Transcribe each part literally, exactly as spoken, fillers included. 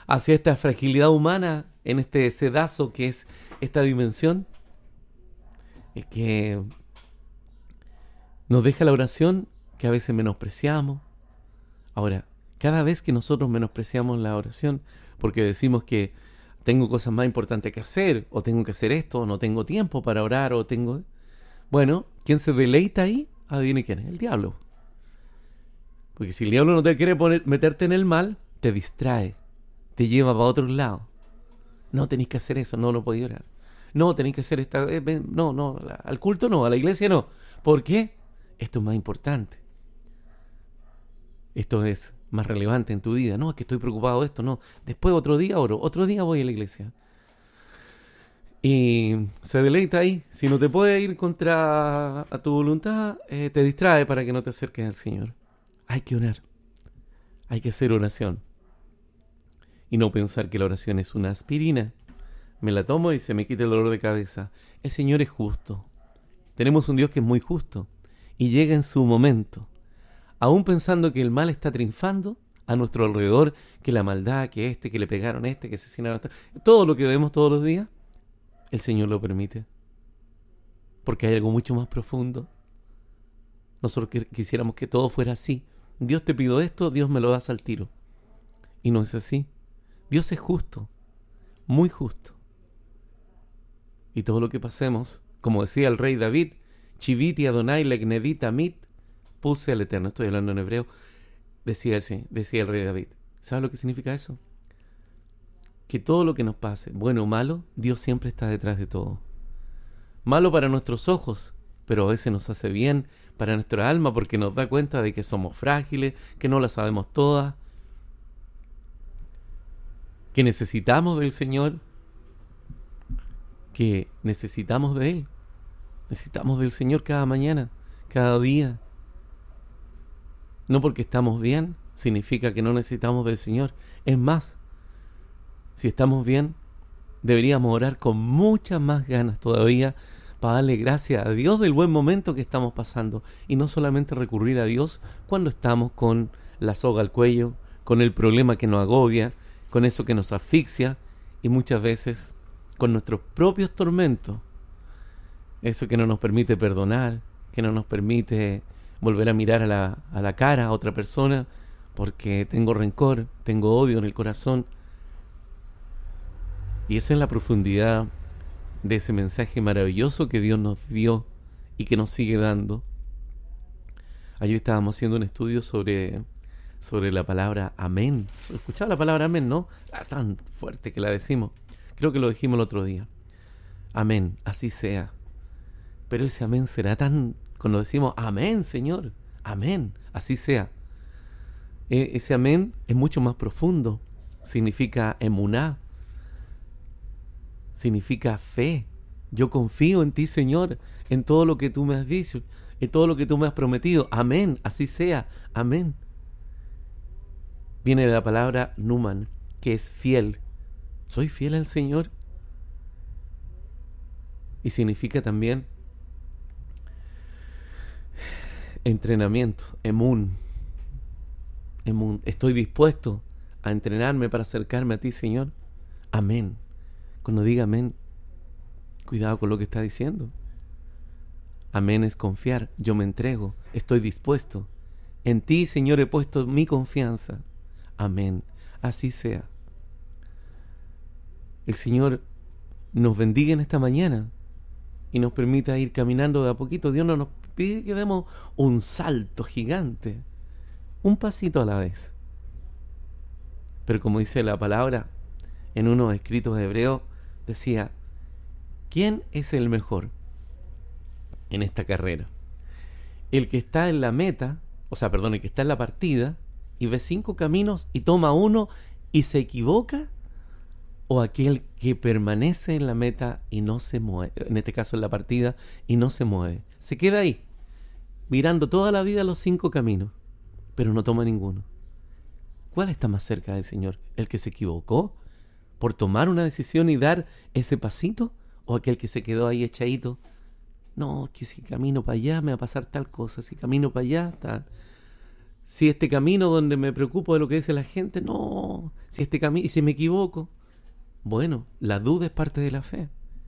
hacia esta fragilidad humana, en este sedazo que es esta dimensión, es que nos deja la oración que a veces menospreciamos. Ahora, cada vez que nosotros menospreciamos la oración, porque decimos que tengo cosas más importantes que hacer, o tengo que hacer esto, o no tengo tiempo para orar, o tengo... Bueno, ¿quién se deleita ahí? Adivine quién es, el diablo. Porque si el diablo no te quiere poner, meterte en el mal, te distrae, te lleva para otro lado. No tenéis que hacer eso, no lo podéis orar. No, tenéis que hacer esta... Eh, no, no, al culto no, a la iglesia no. ¿Por qué? Esto es más importante. Esto es más relevante en tu vida. No, es que estoy preocupado de esto, no. Después otro día oro, otro día voy a la iglesia. Y se deleita ahí. Si no te puede ir contra a tu voluntad, eh, te distrae para que no te acerques al Señor. Hay que orar. Hay que hacer oración. Y no pensar que la oración es una aspirina. Me la tomo y se me quita el dolor de cabeza. El Señor es justo. Tenemos un Dios que es muy justo. Y llega en su momento. Aún pensando que el mal está triunfando a nuestro alrededor, que la maldad, que este, que le pegaron a este, que asesinaron a este, todo lo que vemos todos los días, el Señor lo permite. Porque hay algo mucho más profundo. Nosotros que quisiéramos que todo fuera así. Dios te pido esto, Dios me lo das al tiro. Y no es así. Dios es justo, muy justo. Y todo lo que pasemos, como decía el rey David, Chiviti Adonai legnedit amit, puse al Eterno. Estoy hablando en hebreo. Decía ese, decía el rey David. ¿Sabes lo que significa eso? Que todo lo que nos pase, bueno o malo, Dios siempre está detrás de todo. Malo para nuestros ojos, pero a veces nos hace bien para nuestra alma porque nos da cuenta de que somos frágiles, que no la sabemos todas, que necesitamos del Señor, que necesitamos de Él. Necesitamos del Señor cada mañana, cada día. No porque estamos bien, significa que no necesitamos del Señor. Es más, si estamos bien, deberíamos orar con muchas más ganas todavía para darle gracias a Dios del buen momento que estamos pasando. Y no solamente recurrir a Dios cuando estamos con la soga al cuello, con el problema que nos agobia, con eso que nos asfixia y muchas veces con nuestros propios tormentos. Eso que no nos permite perdonar, que no nos permite volver a mirar a la, a la cara a otra persona porque tengo rencor, tengo odio en el corazón. Y esa es la profundidad de ese mensaje maravilloso que Dios nos dio y que nos sigue dando. Ayer estábamos haciendo un estudio sobre, sobre la palabra amén. ¿Escuchaba la palabra amén, no? Ah, tan fuerte que la decimos. Creo que lo dijimos el otro día. Amén, así sea. Pero ese amén será tan... Cuando decimos amén, Señor, amén, así sea. E- ese amén es mucho más profundo. Significa emuná. Significa fe. Yo confío en ti, Señor, en todo lo que tú me has dicho, en todo lo que tú me has prometido. Amén, así sea. Amén. Viene de la palabra numan, que es fiel. ¿Soy fiel al Señor? Y significa también entrenamiento, emun. Emun. Estoy dispuesto a entrenarme para acercarme a ti, Señor. Amén. Cuando diga amén, cuidado con lo que está diciendo. Amén es confiar. Yo me entrego. Estoy dispuesto. En ti, Señor, he puesto mi confianza. Amén. Así sea. El Señor nos bendiga en esta mañana y nos permita ir caminando de a poquito. Dios no nos pide que demos un salto gigante, un pasito a la vez. Pero como dice la palabra en unos escritos hebreos, decía, ¿quién es el mejor en esta carrera? El que está en la meta, o sea, perdón, el que está en la partida y ve cinco caminos y toma uno y se equivoca, o aquel que permanece en la meta y no se mueve, en este caso en la partida, y no se mueve. Se queda ahí, mirando toda la vida los cinco caminos, pero no toma ninguno. ¿Cuál está más cerca del Señor? ¿El que se equivocó por tomar una decisión y dar ese pasito? ¿O aquel que se quedó ahí echadito? No, que si camino para allá me va a pasar tal cosa, si camino para allá, tal. Si este camino donde me preocupo de lo que dice la gente, no. Si este camino, y si me equivoco, bueno, la duda es parte de la fe.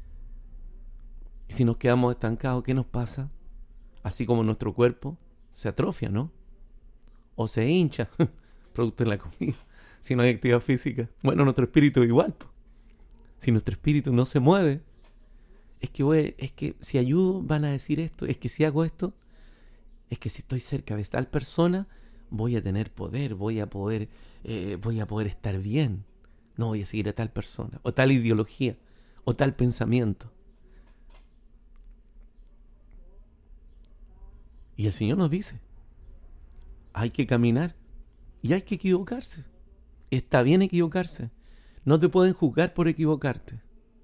Y si nos quedamos estancados, ¿qué nos pasa? Así como nuestro cuerpo se atrofia, ¿no? O se hincha, producto de la comida, si no hay actividad física. Bueno, nuestro espíritu igual. Po. Si nuestro espíritu no se mueve, es que, voy, es que si ayudo van a decir esto, es que si hago esto, es que si estoy cerca de tal persona, voy a tener poder, voy a poder, eh, voy a poder estar bien. No voy a seguir a tal persona, o tal ideología, o tal pensamiento. Y el Señor nos dice, hay que caminar y hay que equivocarse. Está bien equivocarse. No te pueden juzgar por equivocarte.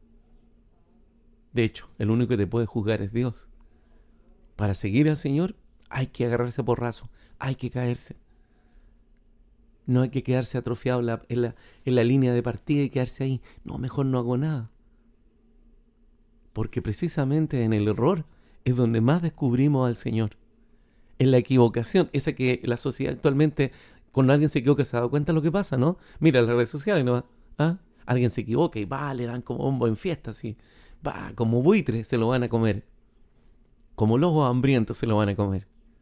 De hecho, el único que te puede juzgar es Dios. Para seguir al Señor hay que agarrarse por raso, hay que caerse. No hay que quedarse atrofiado en la, en, la, en la línea de partida y quedarse ahí. No, mejor no hago nada. Porque precisamente en el error es donde más descubrimos al Señor. En la equivocación, esa que la sociedad actualmente, cuando alguien se equivoca, se da cuenta de lo que pasa, ¿no? Mira las redes sociales, ¿no? ¿Ah? Alguien se equivoca y va, le dan como bombo en fiesta, así. Va, como buitre se lo van a comer. Como lobos hambrientos se lo van a comer.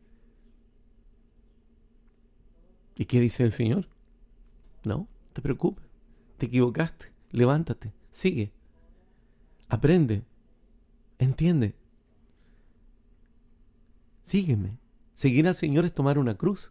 ¿Y qué dice el Señor? No, te preocupes. Te equivocaste. Levántate. Sigue. Aprende. Entiende. Sígueme. Seguir al Señor es tomar una cruz.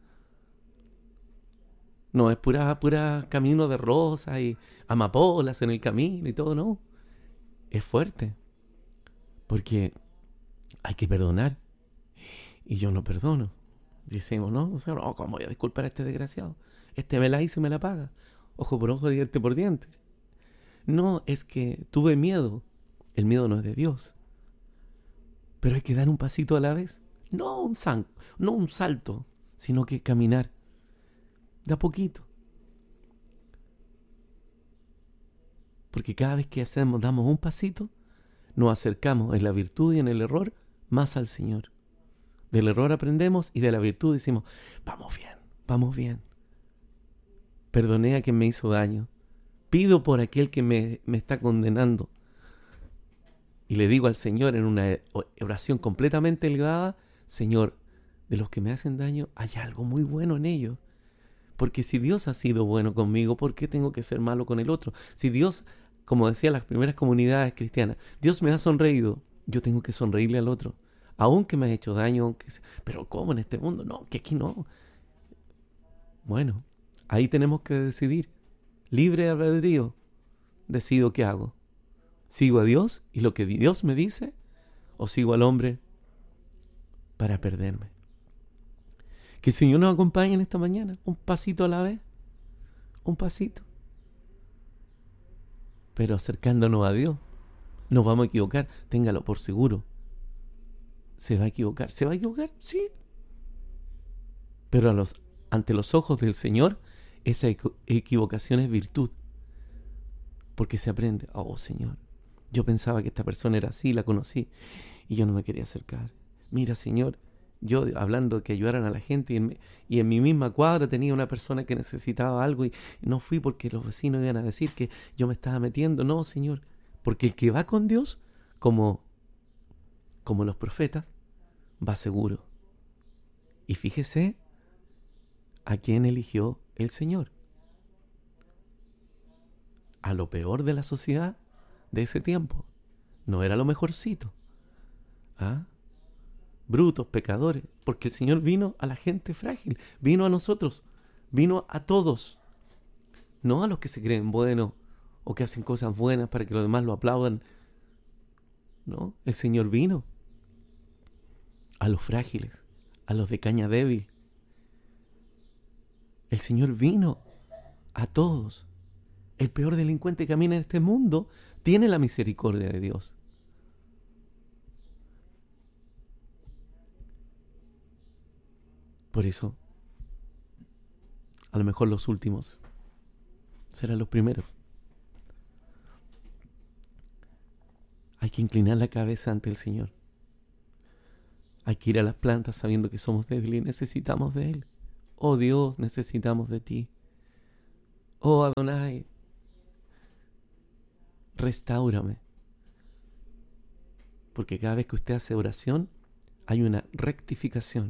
No es pura, pura camino de rosas y amapolas en el camino y todo, no. Es fuerte. Porque hay que perdonar. Y yo no perdono. Decimos, no, o sea, no, ¿cómo voy a disculpar a este desgraciado? Este me la hizo y me la paga. Ojo por ojo, diente por diente. No, es que tuve miedo. El miedo no es de Dios. Pero hay que dar un pasito a la vez. No un, san, no un salto, sino que caminar. De a poquito. Porque cada vez que hacemos, damos un pasito, nos acercamos en la virtud y en el error más al Señor. Del error aprendemos y de la virtud decimos, vamos bien, vamos bien. Perdoné a quien me hizo daño. Pido por aquel que me, me está condenando. Y le digo al Señor en una oración completamente elevada, Señor, de los que me hacen daño, hay algo muy bueno en ellos. Porque si Dios ha sido bueno conmigo, ¿por qué tengo que ser malo con el otro? Si Dios, como decían las primeras comunidades cristianas, Dios me ha sonreído, yo tengo que sonreírle al otro. Aunque me ha hecho daño, aunque... pero ¿cómo en este mundo? No, que aquí no. Bueno, ahí tenemos que decidir. Libre albedrío. Decido qué hago. ¿Sigo a Dios y lo que Dios me dice? ¿O sigo al hombre para perderme? Que el Señor nos acompañe en esta mañana. Un pasito a la vez. Un pasito. Pero acercándonos a Dios. Nos vamos a equivocar. Téngalo por seguro. ¿Se va a equivocar? ¿Se va a equivocar? Sí. Pero a los, ante los ojos del Señor, esa equivocación es virtud. Porque se aprende. Oh, Señor, yo pensaba que esta persona era así, la conocí, y yo no me quería acercar. Mira, Señor, yo hablando de que ayudaran a la gente, y en, y en mi misma cuadra tenía una persona que necesitaba algo, y no fui porque los vecinos iban a decir que yo me estaba metiendo. No, Señor, porque el que va con Dios, como, como los profetas, va seguro. Y fíjese a quién eligió el Señor. A lo peor de la sociedad de ese tiempo. No era lo mejorcito. ¿Ah? Brutos, pecadores. Porque el Señor vino a la gente frágil. Vino a nosotros. Vino a todos. No a los que se creen buenos o que hacen cosas buenas para que los demás lo aplaudan. No, el Señor vino a los frágiles, a los de caña débil. El Señor vino a todos. El peor delincuente que camina en este mundo tiene la misericordia de Dios. Por eso, a lo mejor los últimos serán los primeros. Hay que inclinar la cabeza ante el Señor. Hay que ir a las plantas sabiendo que somos débiles y necesitamos de Él. Oh Dios, necesitamos de ti. Oh Adonai, restáurame. Porque cada vez que usted hace oración, hay una rectificación.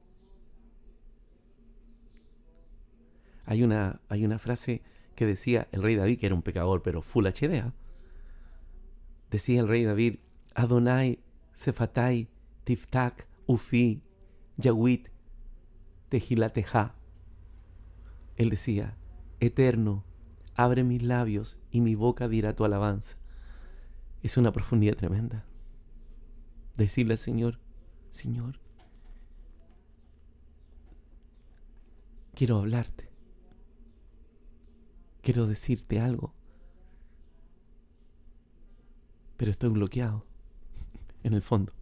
Hay una, hay una frase que decía el rey David, que era un pecador, pero full H D. ¿eh? Decía el rey David, Adonai, Sefatai, Tiftak, Ufi, Yahwit, Tehilateja. Él decía, Eterno, abre mis labios y mi boca dirá tu alabanza. Es una profundidad tremenda. Decirle al Señor, Señor, quiero hablarte. Quiero decirte algo. Pero estoy bloqueado, en el fondo.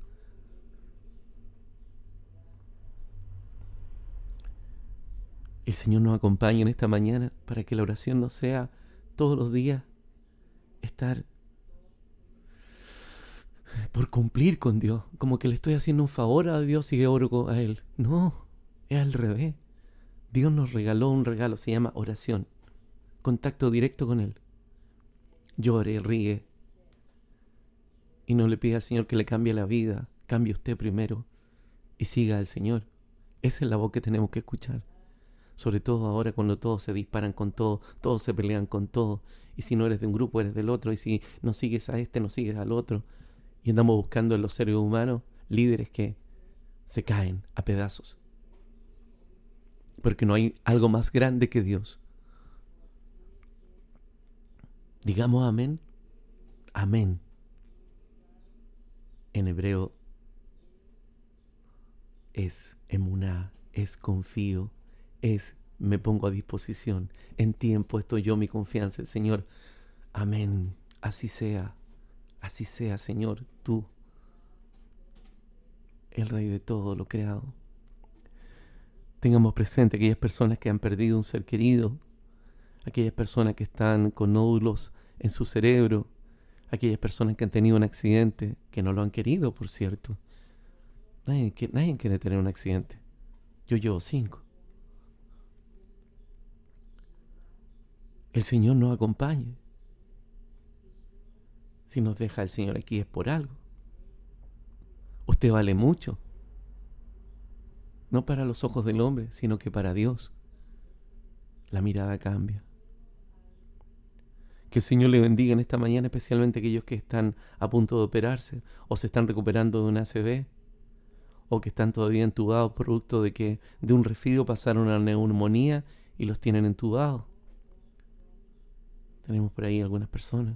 El Señor nos acompaña en esta mañana para que la oración no sea todos los días estar por cumplir con Dios, como que le estoy haciendo un favor a Dios y oro a Él. No, es al revés. Dios nos regaló un regalo, se llama oración, contacto directo con Él. Llore, ríe, y no le pida al Señor que le cambie la vida, cambie usted primero y siga al Señor. Esa es la voz que tenemos que escuchar. Sobre todo ahora cuando todos se disparan con todo, todos se pelean con todo. Y si no eres de un grupo, eres del otro. Y si no sigues a este, no sigues al otro. Y andamos buscando en los seres humanos líderes que se caen a pedazos. Porque no hay algo más grande que Dios. Digamos amén. Amén. En hebreo es emuná, es confío, es me pongo a disposición. En tiempo estoy yo mi confianza, el Señor. Amén. Así sea. Así sea, Señor, tú, el Rey de todo lo creado. Tengamos presente aquellas personas que han perdido un ser querido, aquellas personas que están con nódulos en su cerebro, aquellas personas que han tenido un accidente, que no lo han querido, por cierto. Nadie, nadie quiere tener un accidente. Yo llevo cinco. El Señor nos acompañe. Si nos deja el Señor aquí es por algo. Usted vale mucho. No para los ojos del hombre, sino que para Dios. La mirada cambia. Que el Señor le bendiga en esta mañana, especialmente aquellos que están a punto de operarse o se están recuperando de una A C V o que están todavía entubados producto de que de un resfrío pasaron a neumonía y los tienen entubados. Tenemos por ahí algunas personas.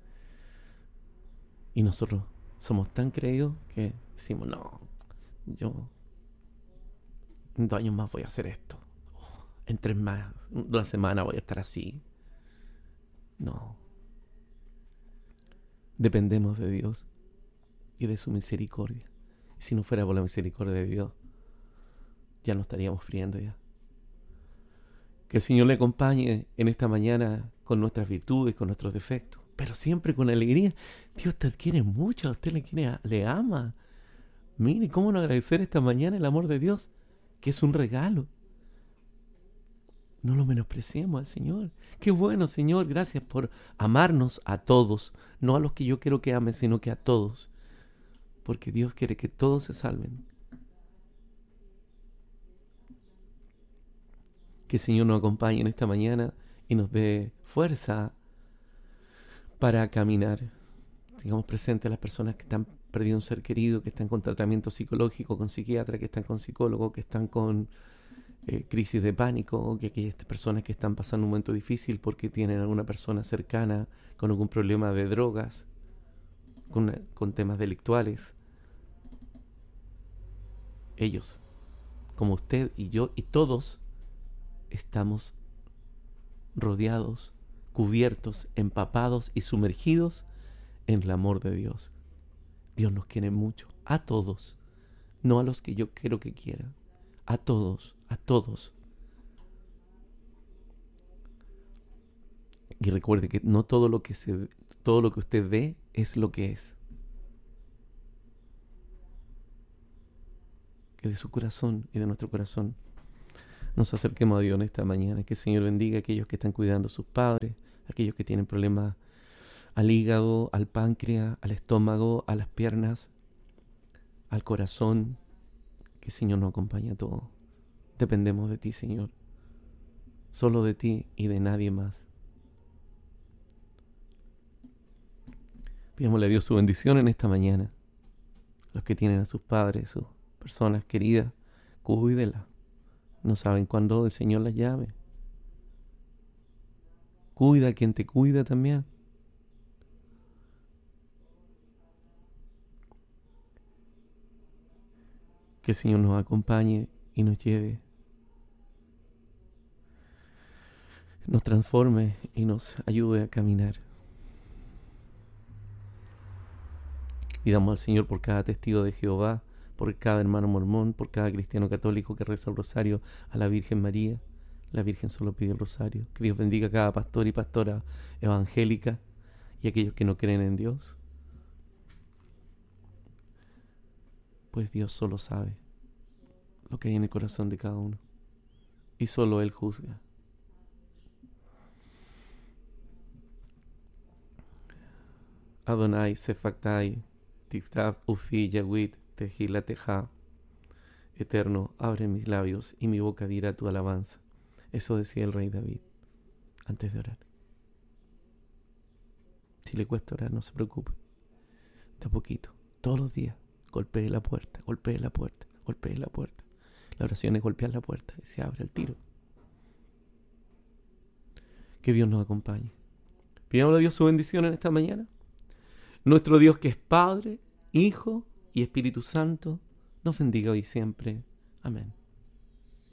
Y nosotros somos tan creídos que decimos, no, yo en dos años más voy a hacer esto. Oh, en tres más, una semana voy a estar así. No. Dependemos de Dios y de su misericordia. Y si no fuera por la misericordia de Dios, ya no estaríamos friendo ya. Que el Señor le acompañe en esta mañana con nuestras virtudes, con nuestros defectos, pero siempre con alegría. Dios te quiere mucho, a usted le quiere, le ama. Mire, ¿cómo no agradecer esta mañana el amor de Dios? Que es un regalo. No lo menospreciemos al Señor. Qué bueno, Señor, gracias por amarnos a todos. No a los que yo quiero que amen, sino que a todos. Porque Dios quiere que todos se salven. Que el Señor nos acompañe en esta mañana y nos dé fuerza para caminar. Tengamos presente a las personas que están perdiendo un ser querido, que están con tratamiento psicológico, con psiquiatra, que están con psicólogo, que están con eh, crisis de pánico, que aquellas personas que están pasando un momento difícil porque tienen alguna persona cercana con algún problema de drogas, con, con temas delictuales. Ellos, como usted y yo y todos, estamos rodeados, cubiertos, empapados y sumergidos en el amor de Dios. Dios nos quiere mucho, a todos, no a los que yo quiero que quieran, a todos, a todos. Y recuerde que no todo lo que se, todo lo que usted ve es lo que es. Que de su corazón y de nuestro corazón nos acerquemos a Dios en esta mañana. Que el Señor bendiga a aquellos que están cuidando a sus padres, aquellos que tienen problemas al hígado, al páncreas, al estómago, a las piernas, al corazón. Que el Señor nos acompañe a todos. Dependemos de ti, Señor. Solo de ti y de nadie más. Pidámosle a Dios su bendición en esta mañana. Los que tienen a sus padres, sus personas queridas, cuídela. No saben cuándo el Señor las llame. Cuida a quien te cuida también. Que el Señor nos acompañe y nos lleve, nos transforme y nos ayude a caminar. Pidamos al Señor por cada testigo de Jehová, por cada hermano mormón, por cada cristiano católico que reza el rosario, a la Virgen María. La Virgen solo pide el rosario. Que Dios bendiga a cada pastor y pastora evangélica y a aquellos que no creen en Dios. Pues Dios solo sabe lo que hay en el corazón de cada uno. Y solo Él juzga. Adonai Sefactai, Tiftav Ufi Yahwit, Tejila Teja. Eterno, abre mis labios y mi boca dirá tu alabanza. Eso decía el rey David antes de orar. Si le cuesta orar, no se preocupe. De a poquito, todos los días, golpee la puerta, golpee la puerta, golpee la puerta. La oración es golpear la puerta y se abre el tiro. Que Dios nos acompañe. Pidámosle a Dios su bendición en esta mañana. Nuestro Dios, que es Padre, Hijo y Espíritu Santo, nos bendiga hoy y siempre. Amén.